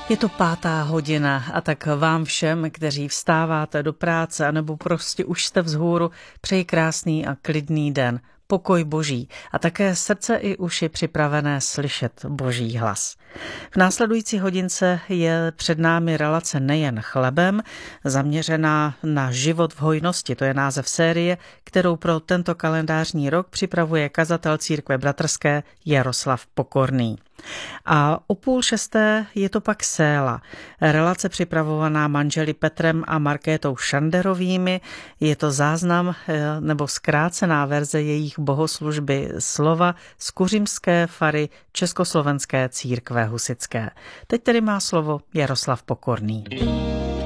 Je to 5:00 a tak vám všem, kteří vstáváte do práce anebo prostě už jste vzhůru, přeji krásný a klidný den. Pokoj Boží a také srdce i uši připravené slyšet Boží hlas. V následující hodince je před námi relace Nejen chlebem, zaměřená na život v hojnosti. To je název série, kterou pro tento kalendářní rok připravuje kazatel Církve bratrské Jaroslav Pokorný. A o 5:30 je to pak Séla, relace připravovaná manželi Petrem a Markétou Šanderovými. Je to záznam nebo zkrácená verze jejich bohoslužby slova z kuřimské fary Československé církve husitské. Teď tedy má slovo Jaroslav Pokorný.